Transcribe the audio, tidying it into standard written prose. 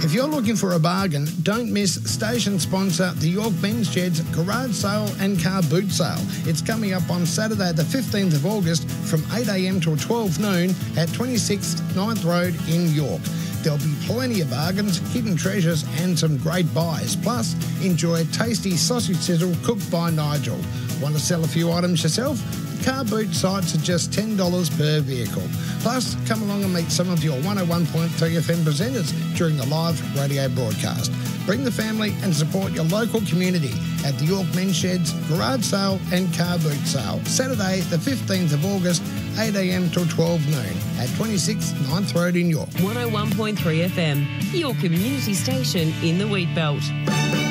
If you're looking for a bargain, don't miss station sponsor the York Men's Sheds Garage Sale and Car Boot Sale. It's coming up on Saturday the 15th of August from 8am till 12 noon at 26 9th Road in York. There'll be plenty of bargains, hidden treasures and some great buys. Plus, enjoy a tasty sausage sizzle cooked by Nigel. Want to sell a few items yourself? Car boot sites are just $10 per vehicle. Plus, come along and meet some of your 101.3 FM presenters during the live radio broadcast. Bring the family and support your local community at the York Men's Sheds Garage Sale and Car Boot Sale. Saturday, the 15th of August, 8am till 12 noon at 26 9th Road in York. 101.3 FM, your community station in the Wheat Belt.